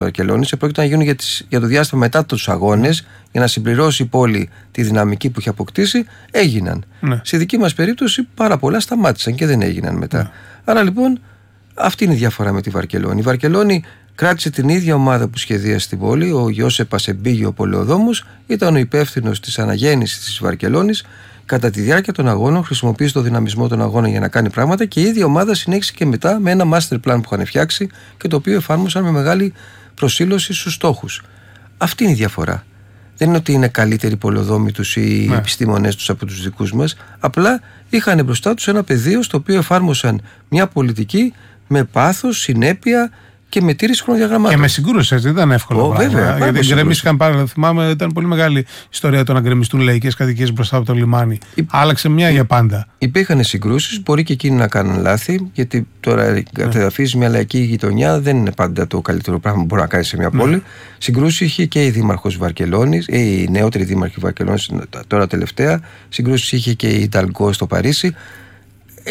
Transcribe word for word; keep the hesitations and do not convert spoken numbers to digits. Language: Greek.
Βαρκελόνης επρόκειτο να γίνουν για, τις, για το διάστημα μετά τους αγώνες, για να συμπληρώσει η πόλη τη δυναμική που είχε αποκτήσει. Έγιναν. Ναι. Στη δική μας περίπτωση πάρα πολλά σταμάτησαν και δεν έγιναν μετά. Ναι. Άρα λοιπόν αυτή είναι η διαφορά με τη Βαρκελόνη. Η Βαρκελόνη κράτησε την ίδια ομάδα που σχεδίασε την πόλη. Ο Γιώσεπ Ασεμπίγιο, ο πολεοδόμος, ήταν ο υπεύθυνος της αναγέννησης της Βαρκελόνης. Κατά τη διάρκεια των αγώνων χρησιμοποίησε το δυναμισμό των αγώνων για να κάνει πράγματα και η ίδια ομάδα συνέχισε και μετά με ένα master plan που είχαν φτιάξει και το οποίο εφάρμοσαν με μεγάλη προσήλωση στους στόχους. Αυτή είναι η διαφορά. Δεν είναι ότι είναι καλύτεροι πολεοδόμοι τους ή ναι. επιστήμονες τους από τους δικούς μας. Απλά είχαν μπροστά τους ένα πεδίο στο οποίο εφάρμοσαν μια πολιτική με πάθος, συνέπεια και με τήρηση χρονοδιαγραμμάτων. Και με συγκρούσεις, έτσι, δεν ήταν εύκολο. Oh, βέβαια, γιατί γκρεμίστηκαν πάρα. Θυμάμαι, ήταν πολύ μεγάλη ιστορία το να γκρεμιστούν λαϊκές κατοικίες μπροστά από το λιμάνι. Υ... Άλλαξε μια Υ... για πάντα. Υπήρχαν συγκρούσεις, μπορεί και εκείνοι να κάνουν λάθη, γιατί τώρα ναι. κατεδαφίζει μια λαϊκή γειτονιά δεν είναι πάντα το καλύτερο πράγμα που μπορεί να κάνει σε μια ναι. πόλη. Συγκρούσεις είχε και η δήμαρχος Βαρκελόνης, η νεότερη δήμαρχη Βαρκελόνης, τώρα τελευταία. Συγκρούσεις είχε και η Ινταλγκό στο Παρίσι.